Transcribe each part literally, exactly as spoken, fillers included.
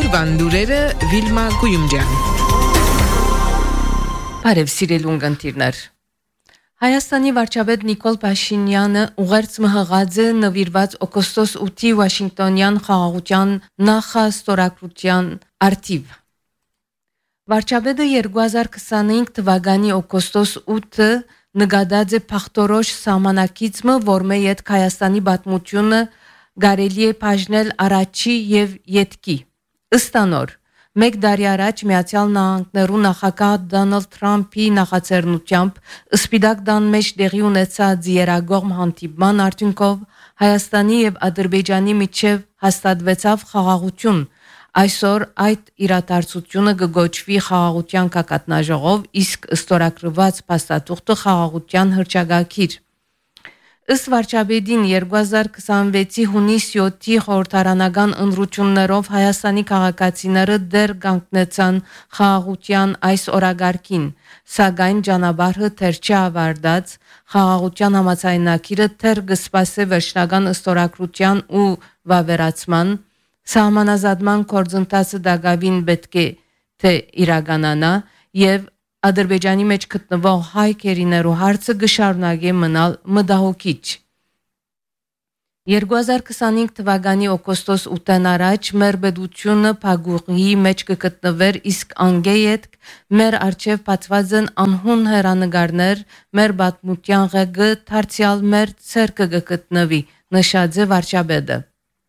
Օրվան լուրերը Վիլմա Գույումջյան։ Բարև սիրելուն գնդիրներ։ Հայաստանի վարչապետ Նիկոլ Փաշինյանը ուղերձ մհղած է նվիրված օգոստոս ութի Վաշինգտոնյան խաղաղության նախաստորագրության արդիվ։ Վարչապետը երկու հազար քսանհինգ թվականի օգոստոս ութը նկատած է փախտորոշ սահմանակիցը, որմե յետ Հայաստանի պատմությունը կարելի է բաժնել առաջի եւ ետքի։ Ըստ անոր, մեկ տարի առաջ Միացյալ Նահանգներու նախագահ Դոնալդ Թրամփի նախաձեռնությամբ Սպիտակ տան մեջ տեղի ունեցած երագողմ հանդիպման արդյունքով Հայաստանի եւ Ադրբեջանի միջև հաստատվեցավ խաղաղություն։ Այսօր այդ իրադարձությունը կգոչվի խաղաղության կակատնաժողով, իսկ ստորագրված փաստաթուղթը խաղաղության հռչակագիր։ Ըստ վարչապետին երկու հազար քսանվեցի հունիս յոթի խորհրդարանական ընտրություններով Հայաստանի քաղաքացիները դեռ կանգնեցան խաղաղության այս օրագարկին, սակայն ճանապարհը դեռ չավարտած, խաղաղության համաձայնագիրը դեռ կսպասե վերջնական ստորագրության ու վավերացման, սահմանազատման գործընթացը դակավին պետք է թե իրականանա եւ Ադրբեջանի մեջ գտնվող հայ քերիներու հարցը կշարունակի մնալ մտահոգիչ։ երկու հազար քսանհինգ թվականի օգոստոս ութին առաջ մեր պետությունը փակուղի մեջ կգտնվեր, իսկ անգեյետ մեր արչև բացված են անհուն հերանեկարներ, մեր պատմության ղեկը դարձյալ մեր ցերկը կգտնվի, նշած է վարչապետը։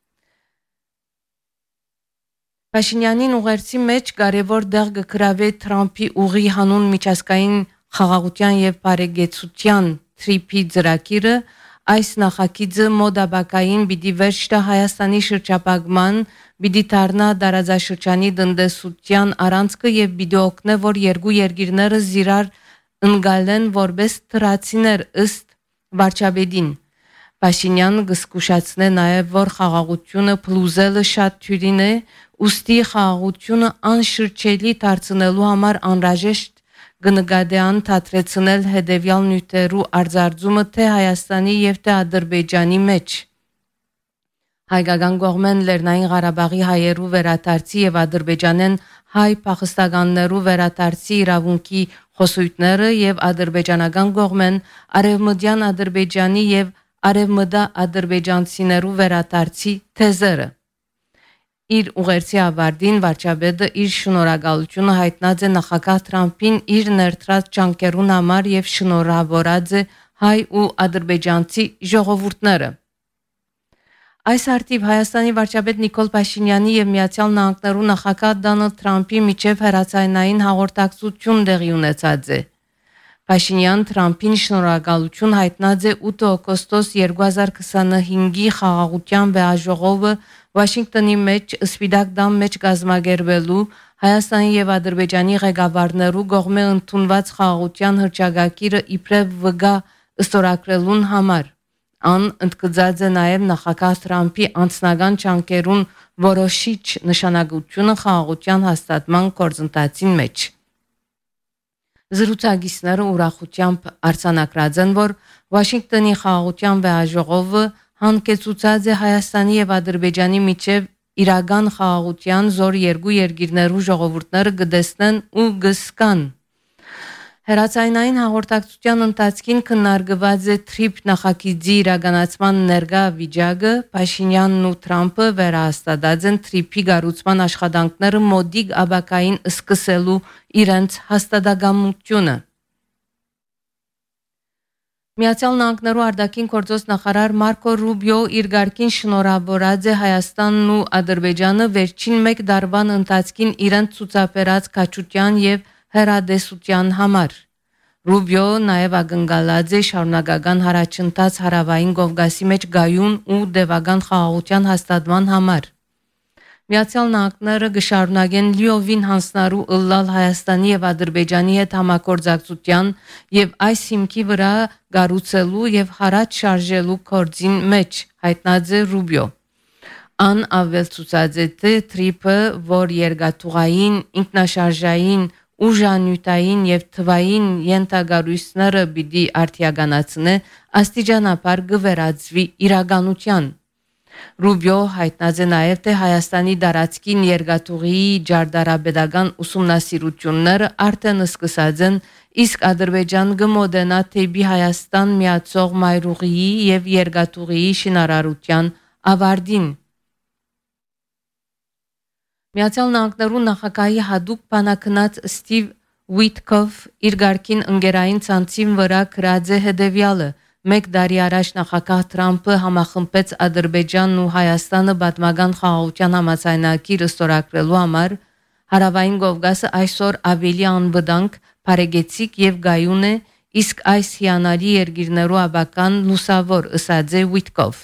Փաշինյանին ուղերձի մեջ կարևոր դեղ կգրավի Թրամփի ուղի հանուն միջազգային խաղաղության եւ բարեկեցության թրիփի ծրագիրը, այս նախագիծը մոդաբակային պիտի վերջ տա Հայաստանի շրջապակման, պիտի դառնա տարածաշրջանի տնտեսության առանցքը եւ պիտի օգնե, որ երկու երկիրները զիրար ընկալեն որպես թրացիներ ըստ վարչապետին։ Փաշինյանը կզգուշացնե նաև, որ խաղաղությունը փլուզելը շատ թյուրին է, ուստի խաղաղությունը անշրջելի դարձնելու համար անհրաժեշտ կնկատի անդրադարձնել հետևյալ նյութերու արձարծումը թե Հայաստանի եւ թե Ադրբեջանի մեջ։ Հայկական կողմեն Լեռնային Ղարաբաղի հայերու վերադարձի եւ Ադրբեջանեն հայ փախստականներու վերադարձի իրավունքի խոսույթները եւ ադրբեջանական կողմեն արևմտյան Ադրբեջանի եւ արևմտա ադրբեջանցիներու վերադարձի թեզերը։ Իր ուղերձի ավարտին վարչապետը իր շնորհակալությունը հայտնած է նախագահ Թրամփին իր ներդրած ջանքերուն համար եւ շնորհավորած է հայ ու ադրբեջանցի ժողովուրդները։ Այս արդիվ Հայաստանի վարչապետ Նիկոլ Փաշինյանի եւ Միացյալ Նահանգներու նախագահ Դոնալդ Թրամփի միջև հեռացայնային հաղորդակցություն տեղի ունեցած է։ Փաշինյան Թրամփին շնորհակալություն հայտնած է ութ օգոստոս երկու հազար քսանհինգի խաղաղության վեաժողովը Վաշինգտոնի մեջ Սպիտակ տան մեջ կազմակերպելու Հայաստանի եւ Ադրբեջանի ղեկավարներու կողմէ ընդունված խաղաղության հռչակագիրը իբրև վգա ստորագրելուն համար։ Ան ընդգծած է նաև նախագահ Թրամփի անձնական ջանքերուն որոշիչ նշանակությունը խաղաղության հաստատման գործընթացին մեջ։ Զրուցակիցները ուրախությամբ արձանագրած են, որ Վաշինգտոնի խաղաղության վեաժողովը հանգեցուցած է Հայաստանի եւ Ադրբեջանի միջև իրական խաղաղության զոր երկու երկիրներու ժողովուրդները կտեսնեն ու կզգան։ Հերացայնային հաղորդակցության ընթացքին քննարկված է թրիփ նախագիծի իրականացման ներկա վիճակը, Փաշինյանն ու Թրամփը վերահաստատած են թրիփի կառուցման աշխատանքները մոդիկ աբակային սկսելու իրենց հաստատակամությունը։ Միացյալ Նահանգներու արտաքին գործոս նախարար Մարկո Ռուբիո իր գարկին շնորհավորած է Հայաստանն ու Ադրբեջանը վերջին մեկ դարվան ընթացքին իրենց ցուցաբերած քաջության եւ հերադեսության համար։ Ռուբիո նաև ակնկալած է շարունակական հարաճընթաց հարավային Կովկասի մեջ գայուն ու դեպական խաղաղության հաստատման համար։ Միացյալ Նահանգները կշարունակեն լիովին հանձնարարու ըլլալ Հայաստանի եւ Ադրբեջանի հետ համագործակցության եւ այս հիմքի վրա կառուցելու եւ հարաճ շարժելու գործին մեջ, հայտնած է Ռուբիո։ Ան ավելցուցած է թե թրիփը, որ երկաթուղային, ինքնաշարժային, ուժանյութային եւ թվային ենթագարույցները պիտի արդիականացնե, աստիճանաբար կվերածվի իրականության։ Ռուբիո հայտնած է նաև թե Հայաստանի դարածքին երկաթուղիի ջարդարաբեդական ուսումնասիրությունները արդեն սկսած են, իսկ Ադրբեջան գմոդենա թեպի Հայաստան միացող մայրուղիի եւ երկաթուղիի շինարարության ավարտին։ Միացյալ Նահանգներու նախագահի հadoop բանակնած Ստիվ Ուիտկոֆ իր ղարքին ընկերային ցանցին վրա գրած է հետևյալը. Մեկ տարի առաջ նախագահ Թրամփը համախմբեց Ադրբեջանն ու Հայաստանը պատմական խաղաղության համաձայնագիր ստորագրելու համար, Հարավային Կովկասը այսօր ավելի անվտանգ, բարեգեցիկ եւ գայուն է, իսկ այս հիանալի երկիրներու աբական լուսավոր ըսած է Ուիտկոֆ։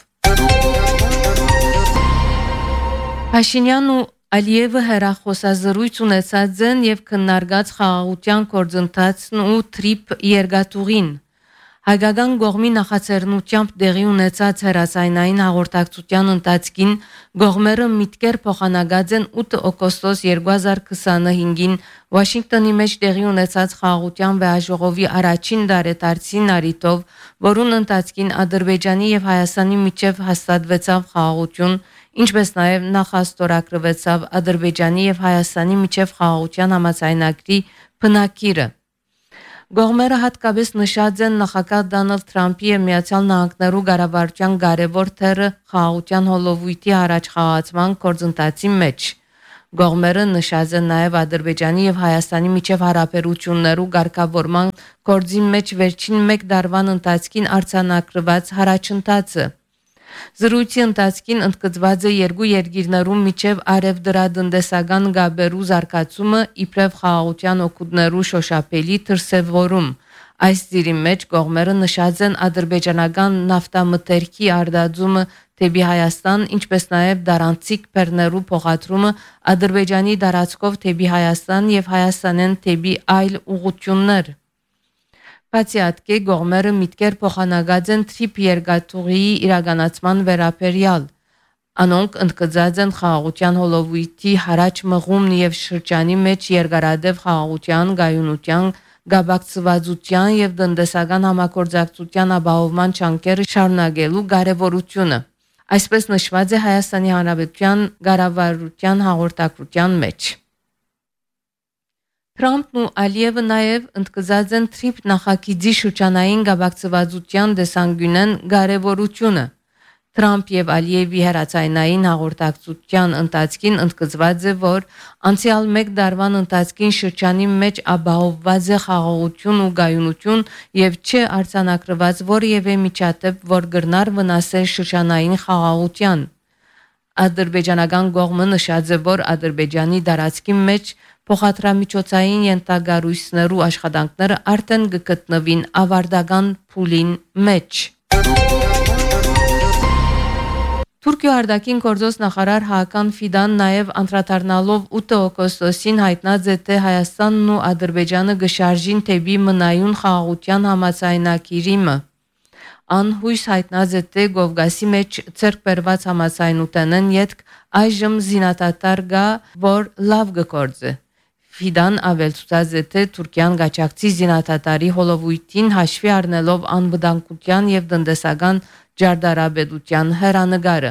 Փաշինյանն ու Ալիևը հերախոսազրույց ունեցած են եւ քննարկած խաղաղության գործընթացն ու թրիփ երկաթուղին։ Հայկական կողմի նախաձեռնությամբ տեղի ունեցած հերացայնային հաղորդակցության ընթացքին կողմերը միտքեր փոխանցած են ութ օգոստոս երկու հազար քսանհինգին Վաշինգտոնի մեջ տեղի ունեցած խաղաղության վեհաժողովի առաջին դարետարցին արիտով, որուն ընթացքին Ադրբեջանի եւ Հայաստանի միջև հաստատվեցավ խաղաղություն, ինչպես նաև նախաստորագրվեցավ Ադրբեջանի եւ Հայաստանի միջև խաղաղության համաձայնագրի բնակիրը։ Կողմերը հատկապես նշած են նախագահ Դոնալդ Թրամփի եւ Միացյալ Նահանգներու ղարավարության կարևոր թերը խաղաղության հոլովույթի առաջ խաղացման գործընթացի մեջ։ Կողմերը նշած են նաև Ադրբեջանի եւ Հայաստանի միջև հարաբերություններու ղեկավարման գործի մեջ վերջին մեկ տարվան ընթացքին արձանագրված հարաճընթացը։ Զրույցի ընթացքին ընդգծված է երկու երկիրներու միջև արևդրատնտեսական գաբերու զարգացումը իբրև խաղաղության օգուտներու շոշափելի դրսևորում։ Այս ծիրի մեջ կողմերը նշած են ադրբեջանական նավթամթերքի արտադրումը թեպի Հայաստան, ինչպես նաև դարանցիկ բեռներու փոխադրումը Ադրբեջանի դարածքով թեպի Հայաստան եւ Հայաստանեն թեպի այլ ուղղություններ։ Բացի ատկե կողմերը միտքեր փոխանցած են թրիփ երկաթուղիի իրականացման վերաբերյալ։ Անոնք ընդգծած են խաղաղության հոլովույթի հարաճ մղումն եւ շրջանի մեջ երկարադեպ խաղաղության, գայունության, գաբակցվածության եւ տնտեսական համագործակցության ապահովման չանքերը շարունակելու կարեւորությունը։ Այսպես նշված է Հայաստանի Հանրապետության ղարավարության հաղորդակցության մեջ։ Թրամփն ու Ալիևը նաև ընդգծած են թրիփ նախագիծի շրջանային գաբակցվածության դեսանգյունեն կարևորությունը։ Թրամփ եւ Ալիևի հերացայնային հաղորդակցության ընթացքին ընդգծված է, որ անցյալ մեկ տարվան ընթացքին շրջանի մեջ ապահովված է խաղաղություն ու գայունություն եւ չէ արձանագրված որևէ միջադեպ, որ կրնար վնասել շրջանային խաղաղության։ Ադրբեջանական կողմը նշած է, որ Ադրբեջանի դարածքի մեջ փոխադրամիջոցային ենթագարույցներու աշխատանքները արդեն կգտնվին ավարտական փուլին մեջ։ Թուրքիա արտաքին գործոս նախարար Հական Ֆիդան նաև անդրադառնալով ութ օգոստոսին հայտնած է, թե Հայաստանն ու Ադրբեջանը գշարժին թեպի մնայուն խաղաղության համաձայնագիրը։ Ան հույս հայտնած է, թե Կովկասի մեջ ցերկ բերված համաձայնութենեն յետք այժմ զինադադար գա, որ լավ կգործե։ Ֆիդան ավելցուած է, թե Թուրքիան գաչակցի զինադադարի հոլովույթին հաշվի առնելով անվտանգության եւ տնտեսական ջարդարաբեդության հեռանկարը։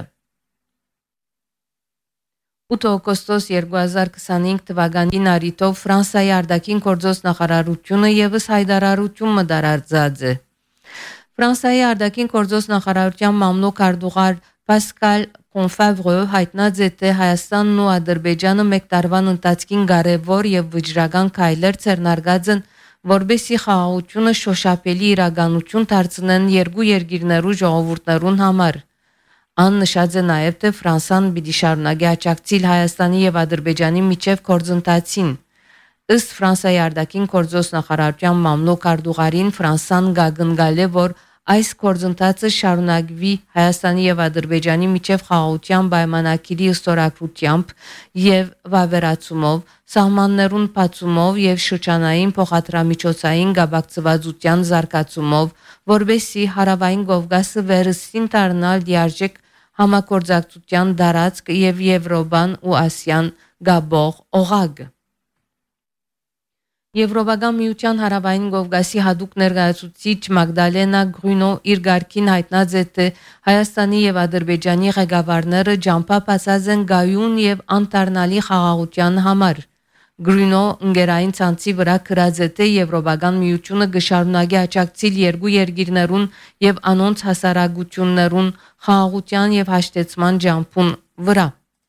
ութ օգոստոս երկու հազար քսանհինգ թվականին արիտով Ֆրանսիայի արտաքին գործոս նախարարությունը եւս հայտարարություն մտարարձած է։ Ֆրանսիայի արտաքին գործոս նախարարության մամլոք արտուղար Պասկալ Կոնֆավրը հայտնած է, թե Հայաստանն ու Ադրբեջանը մեկ տարվան ընթացքին կարևոր եւ վճռական քայլեր ձեռնարկած են, որբեսի խաղաղությունը շոշափելի իրականություն դարձնեն երկու երկիրներու ժողովուրդներուն համար։ Ան նշած է նաև, թե Ֆրանսան պիտի շարունակի աջակցել Հայաստանի եւ Ադրբեջանի միջև գործընթացին։ Ըստ Ֆրանսիայի արտաքին գործոս նախարարության մամլոք արտուղարին Ֆրանսան գագնգալ է, որ այս գործընթացը շարունակվի Հայաստանի եւ Ադրբեջանի միջև խաղաղության պայմանագիրի ստորագրությամբ եւ վավերացումով, սահմաններուն բացումով եւ շրջանային փոխադրամիջոցային գաբակցվածության զարգացումով, որբեսի Հարավային Կովկասը վերստին դառնալ դիարժեք համագործակցության դարածք եւ Եվրոպան ու Ասիան գաբող օղակ։ Եվրոպական միության հարավային Կովկասի հատուկ ներկայացուցիչ Մագդալենա Գրունո իր գարքին հայտնած է, թե Հայաստանի եւ Ադրբեջանի ղեկավարները ջամփա բացած են գայուն եւ անտառնալի խաղաղության համար։ Գրունո ընկերային ցանցի վրա գրած է, թե Եվրոպական միությունը կշարունակի աջակցել երկու երկիրներուն եւ անոնց հասարակություններուն խաղաղության եւ հաշտեցման ջամփուն վրա։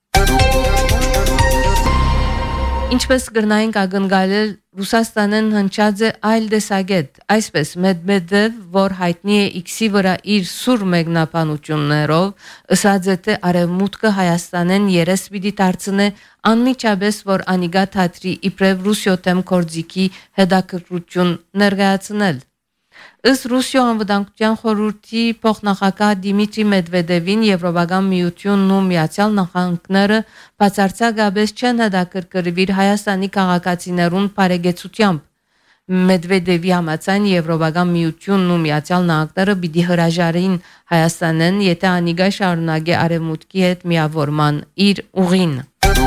Ինչպես կրնային ակնկալել Ռուսաստանն հնչած է այլ դեսագետ, այսպես Մեդմեդև, որ հայտնի է X-ի վրա իր սուր մեկնաբանություններով, ըսած է, թե Արևմուտքը Հայաստանեն երես պիտի դարձնե անմիջապես, որ անիգա թատրի իբրև Ռուսիո դեմ գործիքի հետաքրքրություն ներկայացնել։ Ըստ Ռուսիո անվտանգության խորհրդի փոխնախագահ Դիմիտրի Մեդվեդևին Եվրոպական միությունն ու Միացյալ Նահանգները բացարձակապես չեն հետաքրքրվիր Հայաստանի քաղաքացիներուն բարեկեցությամբ։ Մեդվեդևի համաձայն Եվրոպական միությունն ու Միացյալ Նահանգները պիտի հրաժարեին Հայաստանեն, եթե անիգա շարունակի Արևմուտքի հետ միավորման իր ուղին։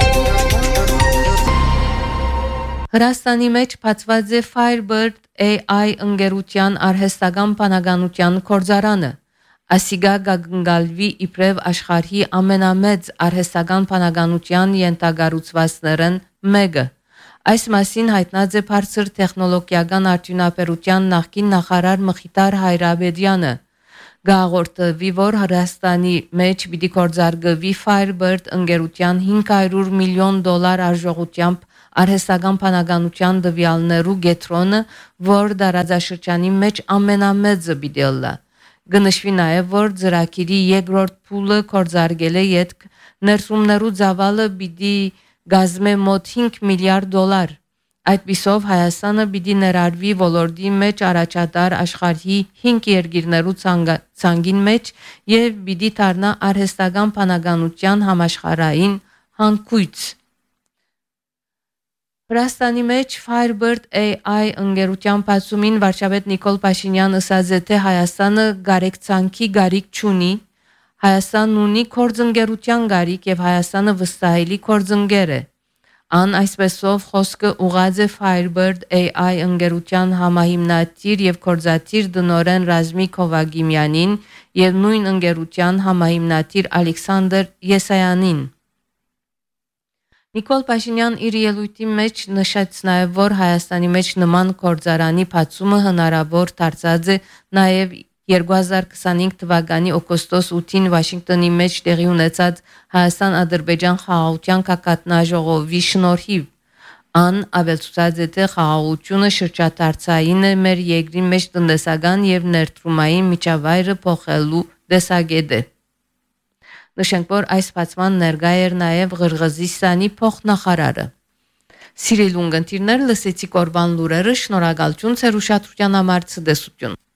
Հրաստանի մեջ բացված է Firebird A I ընկերության արհեստական բանականության գործարանը։ Ասիգա գագնգալվի իբրև աշխարհի ամենամեծ արհեստական բանականության ենթագառուցվածքներն մեկը։ Այս մասին հայտնած է բարձր տեխնոլոգիական արդյունաբերության նախկին նախարար Մխիթար Հայրաբեդյանը։ Գաղորդվի, որ Հրաստանի մեջ պիտի գործարկվի Firebird ընկերության հինգ հարյուր միլիոն դոլար արժողությամբ արհեստական բանականության դվյալներու գետրոնը, որ դարաձաշրջանի մեջ ամենամեծը պիտի լա։ Գնշվի նաև, որ ծրագիրի երկրորդ փուլը կործարկել է յետք ներսումներու ծավալը պիտի գազմե մոտ հինգ միլիարդ դոլար։ Այդպիսով Հայաստանը պիտի ներառվի ոլորտի մեջ առաջատար աշխարհի հինգ երկիրներու ցանգին մեջ եւ պիտի դառնա արհեստական բանականության համաշխարհային հանգույց։ Հրաստանի մեջ Firebird A I ընկերության բացումին վարչապետ Նիկոլ Փաշինյան ասաց է, թե Հայաստանը գարեկցանքի գարիք չունի, Հայաստանն ունի կորձընկերության գարիք եւ Հայաստանը վստահելի կորձընկեր է։ Ան այսպեսով խոսքը ուղղած է Firebird A I ընկերության համահիմնադիր եւ կորզատիր դնորեն Ռազմիկ Հովագիմյանին եւ նույն ընկերության համահիմնադիր Ալեքսանդր Եսայանին։ Նիկոլ Փաշինյան իր ելույթի մեջ նշեց նաև, որ Հայաստանի մեջ նման գործարանի բացումը հնարավոր դարձած է նաև երկու հազար քսանհինգ թվականի օգոստոս ութին Վաշինգտոնի մեջ տեղի ունեցած Հայաստան-Ադրբեջան խաղաղության կակատնաժողովի շնորհիվ։ Ան ավելցուցած է, թե խաղաղությունը շրջադարձային է մեր երկրի մեջ տնտեսական եւ ներդրումային միջավայրը փոխելու դեսագետ է։ Նշենք, որ այս բացման ներկա էր նաև Ղրղզստանի փոխնախարարը։ Սիրելի ունգընտիրներ, լսեցիք օրվան լուրերը, շնորհակալություն ձեր ուշադրության համար, ցտեսություն։